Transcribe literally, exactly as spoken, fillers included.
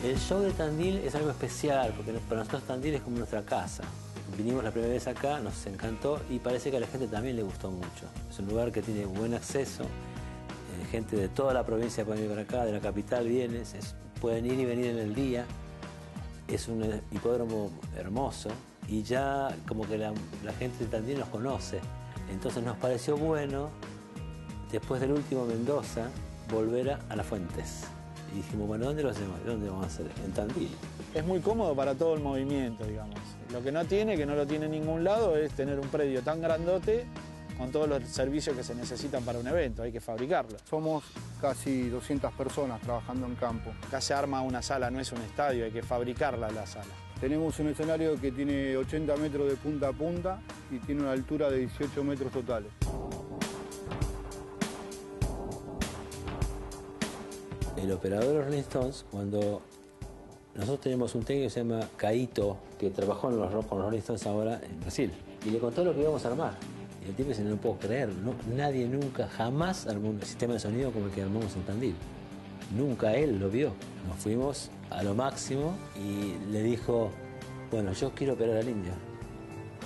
El show de Tandil es algo especial, porque para nosotros Tandil es como nuestra casa. Vinimos la primera vez acá, nos encantó y parece que a la gente también le gustó mucho. Es un lugar que tiene buen acceso, eh, gente de toda la provincia puede venir para acá, de la capital viene, es, pueden ir y venir en el día. Es un hipódromo hermoso y ya como que la, la gente de Tandil nos conoce. Entonces nos pareció bueno, después del último Mendoza, volver a, a Las Fuentes. Y dijimos, bueno, ¿dónde lo hacemos? ¿Dónde vamos a hacer? En Tandil. Es muy cómodo para todo el movimiento, digamos. Lo que no tiene, que no lo tiene en ningún lado, es tener un predio tan grandote con todos los servicios que se necesitan para un evento. Hay que fabricarlo. Somos casi doscientas personas trabajando en campo. Acá se arma una sala, no es un estadio, hay que fabricarla la sala. Tenemos un escenario que tiene ochenta metros de punta a punta y tiene una altura de dieciocho metros totales. El operador de los Rolling Stones, cuando nosotros tenemos un técnico que se llama Caito, que trabajó en los, con los Rolling Stones ahora en Brasil, y le contó lo que íbamos a armar. Y el tipo dice, no lo puedo creer, no, nadie nunca, jamás armó un sistema de sonido como el que armamos en Tandil. Nunca él lo vio. Nos fuimos a lo máximo y le dijo, bueno, yo quiero operar al indio.